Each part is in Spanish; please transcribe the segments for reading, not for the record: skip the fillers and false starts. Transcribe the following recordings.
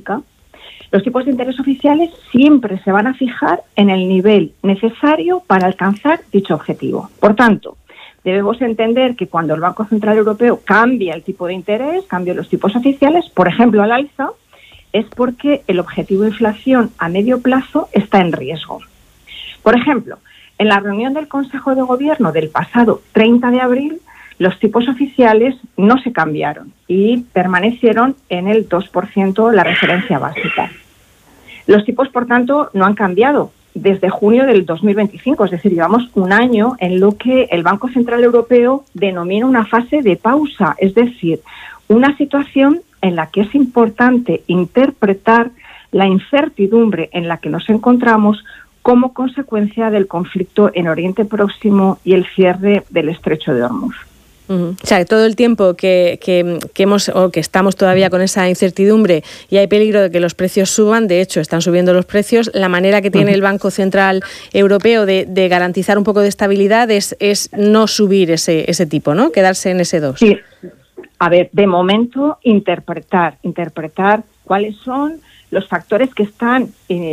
básica, los tipos de interés oficiales siempre se van a fijar en el nivel necesario para alcanzar dicho objetivo. Por tanto, debemos entender que cuando el Banco Central Europeo cambia el tipo de interés, cambia los tipos oficiales, por ejemplo al alza, es porque el objetivo de inflación a medio plazo está en riesgo. Por ejemplo, en la reunión del Consejo de Gobierno del pasado 30 de abril, los tipos oficiales no se cambiaron y permanecieron en el 2% la referencia básica. Los tipos, por tanto, no han cambiado desde junio del 2025, es decir, llevamos un año en lo que el Banco Central Europeo denomina una fase de pausa, es decir, una situación en la que es importante interpretar la incertidumbre en la que nos encontramos como consecuencia del conflicto en Oriente Próximo y el cierre del Estrecho de Hormuz. O sea, todo el tiempo que estamos todavía con esa incertidumbre y hay peligro de que los precios suban, de hecho están subiendo los precios, la manera que tiene el Banco Central Europeo de garantizar un poco de estabilidad es no subir ese tipo, ¿no? Quedarse en ese 2. Sí. A ver, de momento interpretar cuáles son los factores que están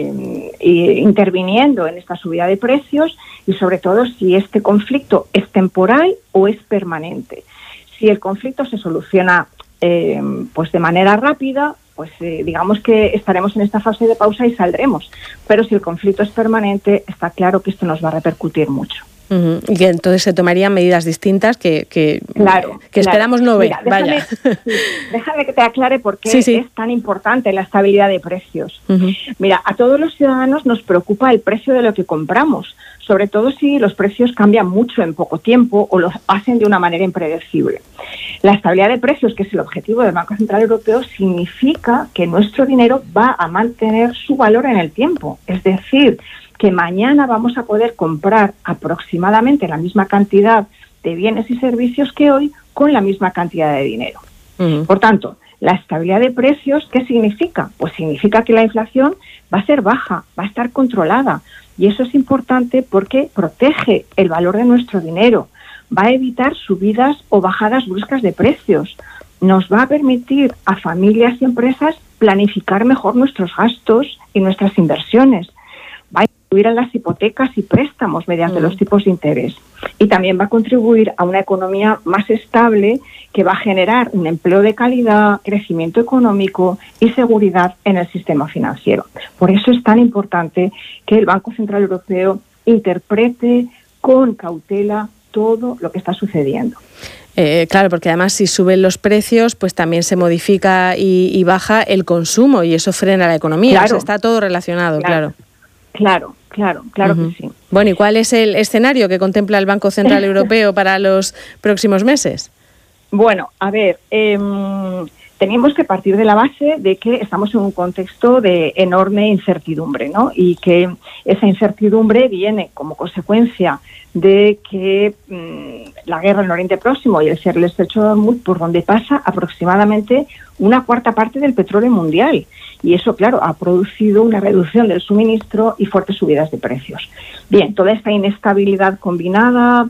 interviniendo en esta subida de precios y sobre todo si este conflicto es temporal o es permanente. Si el conflicto se soluciona pues de manera rápida, pues digamos que estaremos en esta fase de pausa y saldremos. Pero si el conflicto es permanente, está claro que esto nos va a repercutir mucho. Y que entonces se tomarían medidas distintas que esperamos no ver. Mira, déjame que te aclare por qué es tan importante la estabilidad de precios. Mira, a todos los ciudadanos nos preocupa el precio de lo que compramos, sobre todo si los precios cambian mucho en poco tiempo o lo hacen de una manera impredecible. La estabilidad de precios, que es el objetivo del Banco Central Europeo, significa que nuestro dinero va a mantener su valor en el tiempo. Es decir, que mañana vamos a poder comprar aproximadamente la misma cantidad de bienes y servicios que hoy con la misma cantidad de dinero. Por tanto, la estabilidad de precios, ¿qué significa? Pues significa que la inflación va a ser baja, va a estar controlada. Y eso es importante porque protege el valor de nuestro dinero, va a evitar subidas o bajadas bruscas de precios, nos va a permitir a familias y empresas planificar mejor nuestros gastos y nuestras inversiones, va a incluir en las hipotecas y préstamos mediante los tipos de interés y también va a contribuir a una economía más estable que va a generar un empleo de calidad, crecimiento económico y seguridad en el sistema financiero. Por eso es tan importante que el Banco Central Europeo interprete con cautela todo lo que está sucediendo. Claro, porque además si suben los precios, pues también se modifica y baja el consumo y eso frena la economía. Claro. O sea, está todo relacionado, claro. Claro que sí. Bueno, ¿y cuál es el escenario que contempla el Banco Central Europeo para los próximos meses? Bueno, a ver, tenemos que partir de la base de que estamos en un contexto de enorme incertidumbre, ¿no? Y que esa incertidumbre viene como consecuencia de que la guerra en el Oriente Próximo y el cierre del Estrecho de Hormuz, por donde pasa aproximadamente una cuarta parte del petróleo mundial. Y eso, claro, ha producido una reducción del suministro y fuertes subidas de precios. Bien, toda esta inestabilidad combinada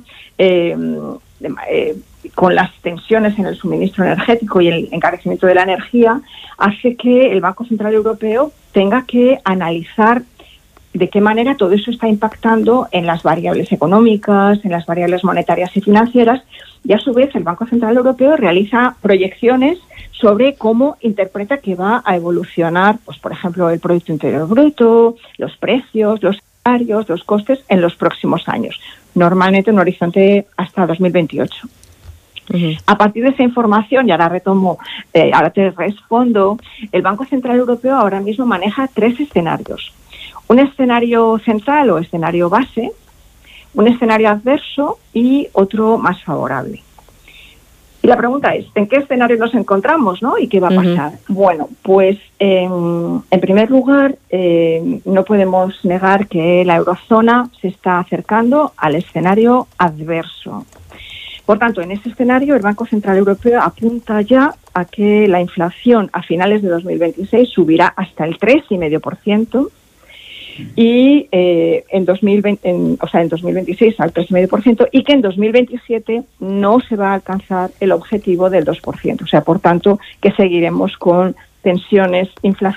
con las tensiones en el suministro energético y el encarecimiento de la energía hace que el Banco Central Europeo tenga que analizar de qué manera todo eso está impactando en las variables económicas, en las variables monetarias y financieras, y a su vez el Banco Central Europeo realiza proyecciones sobre cómo interpreta que va a evolucionar, pues por ejemplo, el Producto Interior Bruto, los precios, los salarios, los costes en los próximos años, normalmente en un horizonte hasta 2028. A partir de esa información, y ahora ahora te respondo, el Banco Central Europeo ahora mismo maneja 3 escenarios. Un escenario central o escenario base, un escenario adverso y otro más favorable. Y la pregunta es, ¿en qué escenario nos encontramos, ¿no? ¿Y qué va a pasar? Bueno, pues en primer lugar, no podemos negar que la eurozona se está acercando al escenario adverso. Por tanto, en ese escenario, el Banco Central Europeo apunta ya a que la inflación a finales de 2026 subirá hasta el 3,5%, y en 2026 al 3,5%, y que en 2027 no se va a alcanzar el objetivo del 2%. O sea, por tanto, que seguiremos con tensiones inflacionarias